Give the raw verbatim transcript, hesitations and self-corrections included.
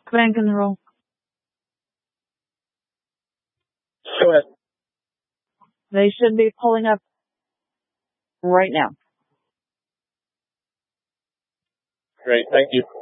Command control. Go ahead. They should be pulling up right now. Great, thank you.